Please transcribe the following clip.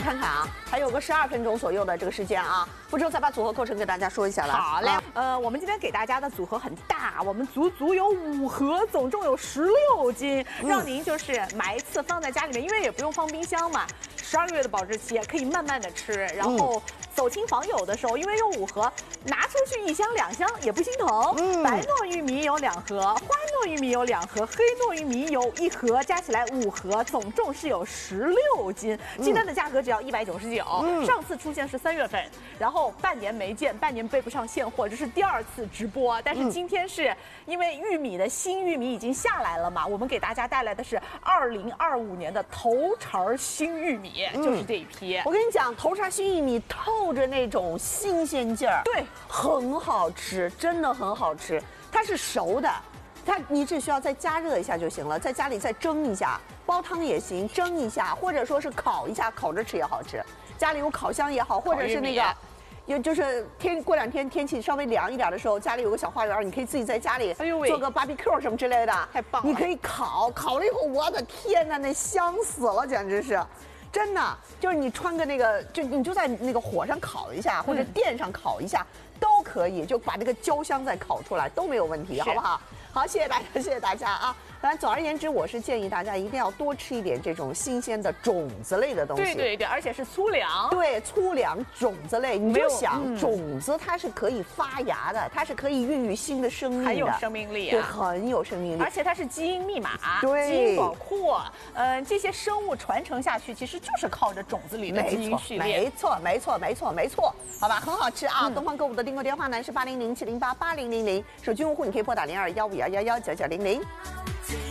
看看啊，还有个12分钟左右的这个时间啊，不知道再把组合构成给大家说一下了。 好嘞，我们今天给大家的组合很大，我们足有5盒，总共有16斤，让您就是买一次放在家里面，因为也不用放冰箱嘛。12个月的保质期，可以慢慢的吃，然后走亲访友的时候，因为有5盒，拿出去1箱2箱也不心疼。白糯玉米有2盒，花糯玉米有2盒，黑糯玉米有1盒，加起来5盒，总重是有16斤。今天的价格只要199。上次出现是3月份，然后半年没见，半年备不上现货，这是第2次直播。但是今天是因为玉米的新玉米已经下来了嘛，我们给大家带来的是2025年的头茬新玉米。就是这一批， 我跟你讲，头茬新玉米透着那种新鲜劲儿， 对， 很好吃，真的很好吃。它是熟的，你只需要再加热一下就行了，在家里再蒸一下，煲汤也行，蒸一下，或者说是烤一下，烤着吃也好吃。家里有烤箱也好，或者是那个。就是过2天天气稍微凉一点的时候，家里有个小花园，你可以自己在家里做个 BBQ 什么之类的， 太棒了！ 你可以烤了以后，我的天哪，那香死了，简直是，真的，就是你穿个那个，你就在那个火上烤一下，或者电上烤一下都可以，就把那个焦香再烤出来都没有问题，好不好？好，谢谢大家，谢谢大家啊！当然，总而言之，我是建议大家一定要多吃一点这种新鲜的种子类的东西。 对，而且是粗粮。 对，粗粮种子类，你就想种子它是可以发芽的，它是可以孕育新的生命的， 很有生命力， 对，很有生命力。 而且它是基因密码， 对， 基因宝库，这些生物传承下去，其实就是靠着种子里的基因序列。 没错，好吧，很好吃啊！东方购物的订购电话呢是800-708-8000，手机用户你可以拨打02-151119900。